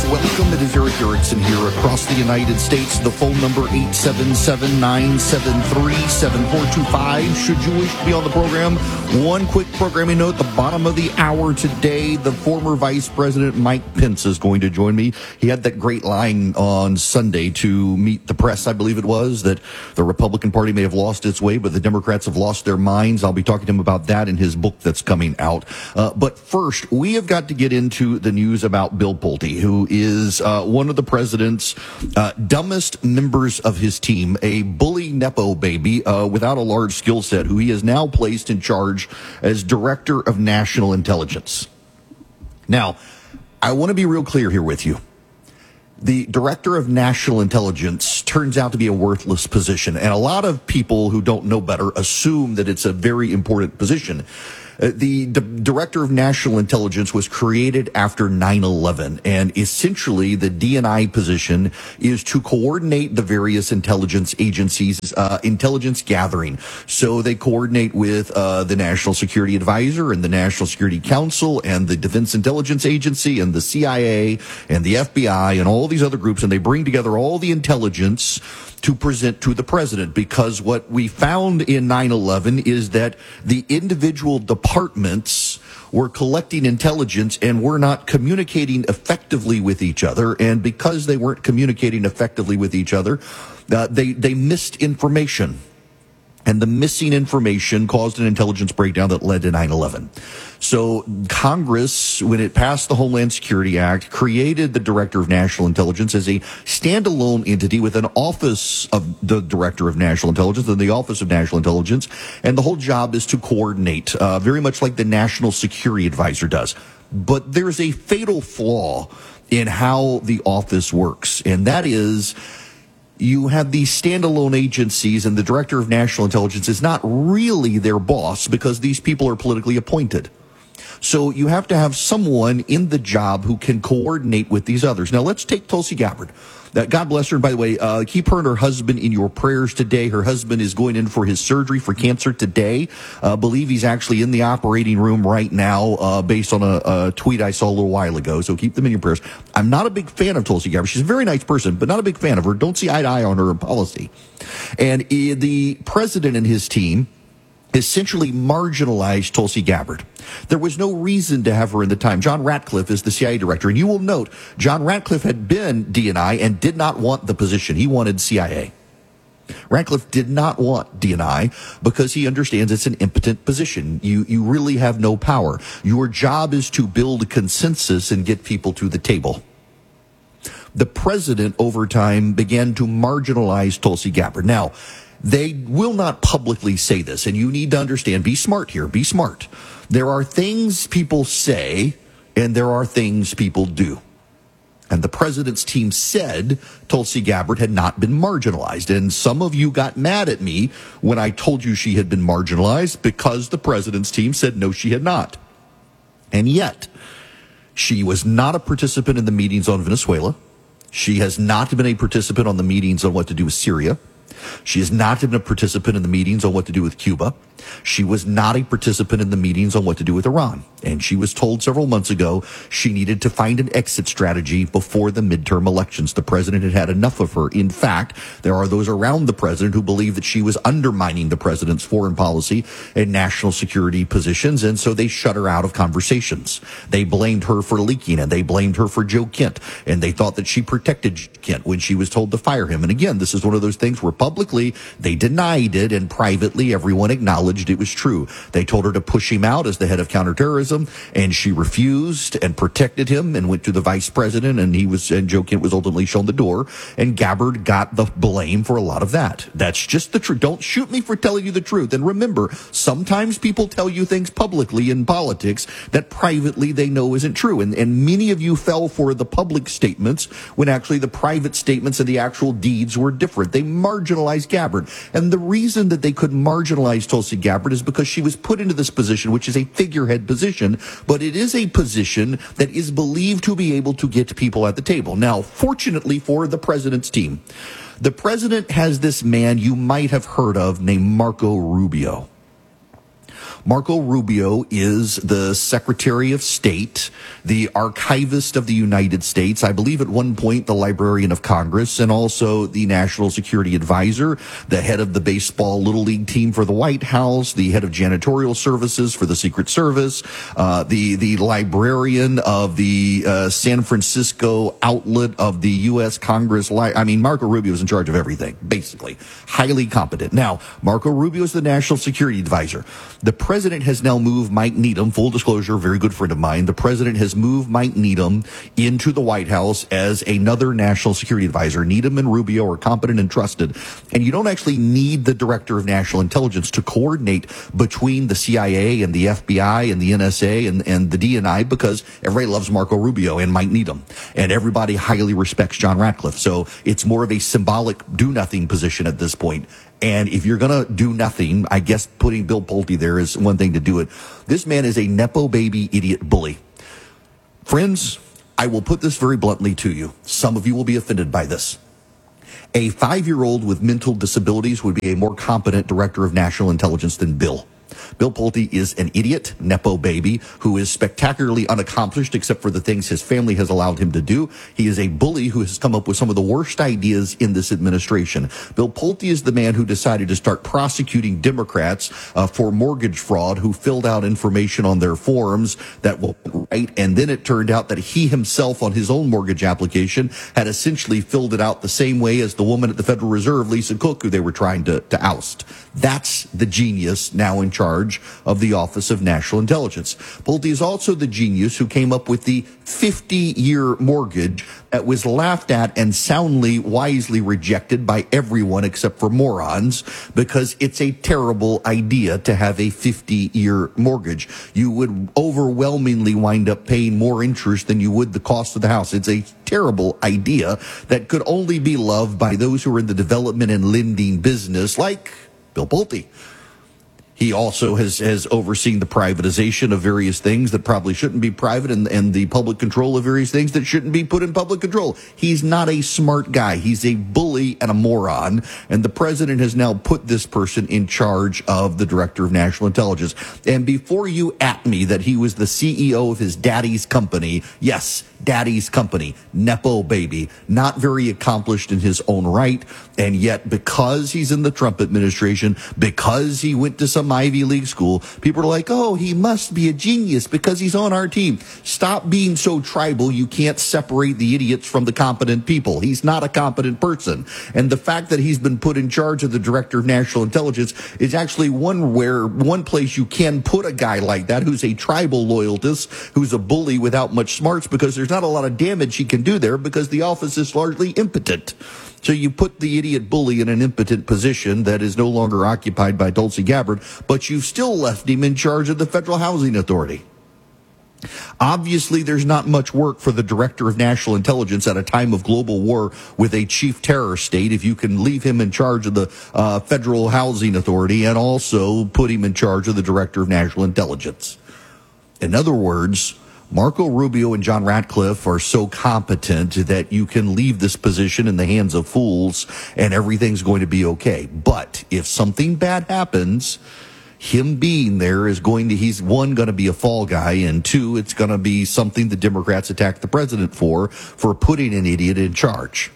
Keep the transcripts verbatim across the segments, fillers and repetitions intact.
Welcome. It is Eric Erickson here across the United States. The phone number eight seven seven, nine seven three, seven four two five. Should you wish to be on the program, one quick programming note. The bottom of the hour today, the former Vice President Mike Pence is going to join me. He had that great line on Sunday to meet the press, I believe it was, that the Republican Party may have lost its way, but the Democrats have lost their minds. I'll be talking to him about that in his book that's coming out. Uh, but first, we have got to get into the news about Bill Pulte, who is uh, one of the president's uh, dumbest members of his team, a bully Nepo baby uh, without a large skill set, who he has now placed in charge as Director of National Intelligence. Now, I want to be real clear here with you. The Director of National Intelligence turns out to be a worthless position, and a lot of people who don't know better assume that it's a very important position. Uh, the D- Director of National Intelligence was created after nine eleven, and essentially the D N I position is to coordinate the various intelligence agencies' uh, intelligence gathering. So they coordinate with uh, the National Security Advisor and the National Security Council and the Defense Intelligence Agency and the C I A and the F B I and all these other groups, and they bring together all the intelligence to present to the president, because what we found in nine eleven is that the individual departments were collecting intelligence and were not communicating effectively with each other. And because they weren't communicating effectively with each other, uh, they, they missed information. And the missing information caused an intelligence breakdown that led to nine eleven. So Congress, when it passed the Homeland Security Act, created the Director of National Intelligence as a standalone entity with an office of the Director of National Intelligence and the Office of National Intelligence. And the whole job is to coordinate, uh, very much like the National Security Advisor does. But there's a fatal flaw in how the office works, and that is, you have these standalone agencies, and the Director of National Intelligence is not really their boss because these people are politically appointed. So you have to have someone in the job who can coordinate with these others. Now, let's take Tulsi Gabbard. Uh, God bless her. And by the way, uh, keep her and her husband in your prayers today. Her husband is going in for his surgery for cancer today. I uh, believe he's actually in the operating room right now, uh, based on a, a tweet I saw a little while ago. So keep them in your prayers. I'm not a big fan of Tulsi Gabbard. She's a very nice person, but not a big fan of her. Don't see eye to eye on her policy. And uh, the president and his team essentially marginalized Tulsi Gabbard. There was no reason to have her in the time. John Ratcliffe is the C I A director, and you will note John Ratcliffe had been D N I and did not want the position. He wanted C I A. Ratcliffe did not want D N I because he understands it's an impotent position. You you really have no power. Your job is to build consensus and get people to the table. The president, over time, began to marginalize Tulsi Gabbard. Now, they will not publicly say this, and you need to understand, be smart here, be smart. There are things people say, and there are things people do. And the president's team said Tulsi Gabbard had not been marginalized. And some of you got mad at me when I told you she had been marginalized because the president's team said no, she had not. And yet, she was not a participant in the meetings on Venezuela. She has not been a participant on the meetings on what to do with Syria. She has not been a participant in the meetings on what to do with Cuba. She was not a participant in the meetings on what to do with Iran. And she was told several months ago she needed to find an exit strategy before the midterm elections. The president had had enough of her. In fact, there are those around the president who believe that she was undermining the president's foreign policy and national security positions, and so they shut her out of conversations. They blamed her for leaking, and they blamed her for Joe Kent, and they thought that she protected Kent when she was told to fire him. And again, this is one of those things where publicly they denied it, and privately everyone acknowledged it was true. They told her to push him out as the head of counterterrorism, and she refused and protected him and went to the vice president, and he was and Joe Kent was ultimately shown the door, and Gabbard got the blame for a lot of that. That's just the truth. Don't shoot me for telling you the truth. And remember, sometimes people tell you things publicly in politics that privately they know isn't true. And, and many of you fell for the public statements when actually the private statements and the actual deeds were different. They marginalized Gabbard. And the reason that they could marginalize Tulsi Gabbard is because she was put into this position, which is a figurehead position, but it is a position that is believed to be able to get people at the table. Now, fortunately for the president's team, the president has this man you might have heard of named Marco Rubio. Marco Rubio is the Secretary of State, the Archivist of the United States, I believe at one point the Librarian of Congress, and also the National Security Advisor, the head of the baseball Little League team for the White House, the head of janitorial services for the Secret Service, uh, the, the librarian of the uh, San Francisco outlet of the U S Congress. Li- I mean, Marco Rubio is in charge of everything, basically. Highly competent. Now, Marco Rubio is the National Security Advisor. The president has now moved Mike Needham, full disclosure, very good friend of mine. The president has moved Mike Needham into the White House as another national security advisor. Needham and Rubio are competent and trusted. And you don't actually need the director of national intelligence to coordinate between the C I A and the F B I and the N S A and, and the D N I, because everybody loves Marco Rubio and Mike Needham. And everybody highly respects John Ratcliffe. So it's more of a symbolic do-nothing position at this point. And if you're going to do nothing, I guess putting Bill Pulte there is one thing to do it. This man is a Nepo baby idiot bully. Friends, I will put this very bluntly to you. Some of you will be offended by this. A five-year-old with mental disabilities would be a more competent director of national intelligence than Bill. Bill Pulte is an idiot, Nepo baby, who is spectacularly unaccomplished except for the things his family has allowed him to do. He is a bully who has come up with some of the worst ideas in this administration. Bill Pulte is the man who decided to start prosecuting Democrats uh, for mortgage fraud, who filled out information on their forms that were right, and then it turned out that he himself on his own mortgage application had essentially filled it out the same way as the woman at the Federal Reserve, Lisa Cook, who they were trying to, to oust. That's the genius now in charge of the Office of National Intelligence. Pulte is also the genius who came up with the fifty-year mortgage that was laughed at and soundly, wisely rejected by everyone except for morons, because it's a terrible idea to have a fifty-year mortgage. You would overwhelmingly wind up paying more interest than you would the cost of the house. It's a terrible idea that could only be loved by those who are in the development and lending business, like Bill Pulte. He also has, has overseen the privatization of various things that probably shouldn't be private, and, and the public control of various things that shouldn't be put in public control. He's not a smart guy. He's a bully and a moron. And the president has now put this person in charge of the director of national intelligence. And before you at me that he was the C E O of his daddy's company, yes, daddy's company, Nepo baby, not very accomplished in his own right. And yet, because he's in the Trump administration, because he went to some Ivy League school, people are like, oh, he must be a genius because he's on our team. Stop being so tribal. You can't separate the idiots from the competent people. He's not a competent person. And the fact that he's been put in charge of the director of national intelligence is actually one where one place you can put a guy like that who's a tribal loyalist, who's a bully without much smarts, because there's not a lot of damage he can do there because the office is largely impotent. So you put the idiot bully in an impotent position that is no longer occupied by Tulsi Gabbard, but you've still left him in charge of the Federal Housing Authority. Obviously, there's not much work for the director of national intelligence at a time of global war with a chief terror state if you can leave him in charge of the uh, Federal Housing Authority and also put him in charge of the director of national intelligence. In other words, Marco Rubio and John Ratcliffe are so competent that you can leave this position in the hands of fools and everything's going to be okay. But if something bad happens, him being there is going to, he's one, going to be a fall guy, and two, it's going to be something the Democrats attack the president for, for putting an idiot in charge.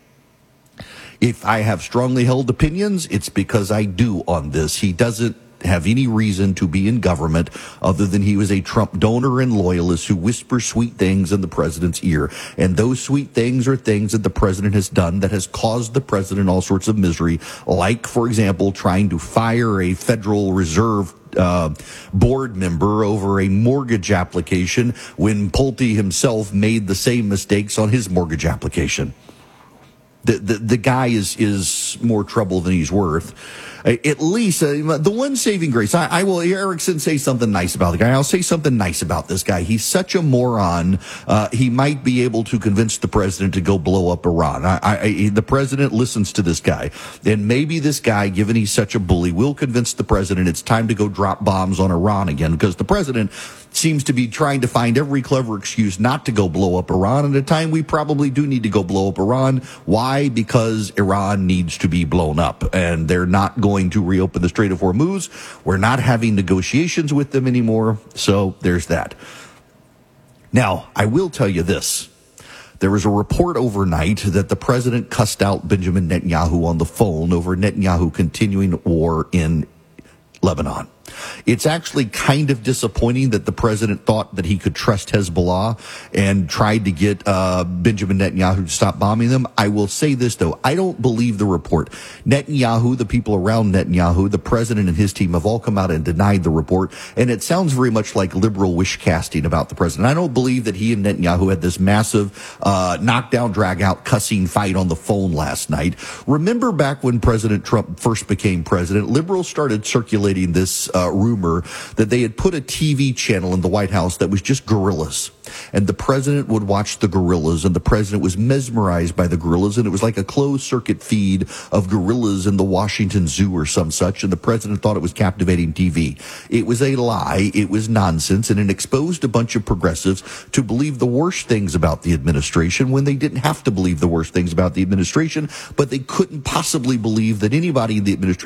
If I have strongly held opinions, it's because I do on this. He doesn't have any reason to be in government other than he was a Trump donor and loyalist who whispers sweet things in the president's ear. And those sweet things are things that the president has done that has caused the president all sorts of misery, like, for example, trying to fire a Federal Reserve Uh, board member over a mortgage application when Pulte himself made the same mistakes on his mortgage application. The, the, the guy is, is more trouble than he's worth. At least uh, the one saving grace, I, I will, Erickson, say something nice about the guy. I'll say something nice about this guy. He's such a moron. Uh, he might be able to convince the president to go blow up Iran. I, I, the president listens to this guy. And maybe this guy, given he's such a bully, will convince the president it's time to go drop bombs on Iran again, because the president seems to be trying to find every clever excuse not to go blow up Iran at a time we probably do need to go blow up Iran. Why? Because Iran needs to be blown up, and they're not going to reopen the Strait of Hormuz. We're not having negotiations with them anymore, so there's that. Now, I will tell you this. There was a report overnight that the president cussed out Benjamin Netanyahu on the phone over Netanyahu continuing war in Lebanon. It's actually kind of disappointing that the president thought that he could trust Hezbollah and tried to get uh, Benjamin Netanyahu to stop bombing them. I will say this, though. I don't believe the report. Netanyahu, the people around Netanyahu, the president and his team have all come out and denied the report, and it sounds very much like liberal wish casting about the president. I don't believe that he and Netanyahu had this massive uh, knockdown, drag-out, cussing fight on the phone last night. Remember back when President Trump first became president, liberals started circulating this uh, rumor that they had put a T V channel in the White House that was just gorillas. And the president would watch the gorillas, and the president was mesmerized by the gorillas, and it was like a closed circuit feed of gorillas in the Washington Zoo or some such, and the president thought it was captivating T V. It was a lie, it was nonsense, and it exposed a bunch of progressives to believe the worst things about the administration when they didn't have to believe the worst things about the administration, but they couldn't possibly believe that anybody in the administration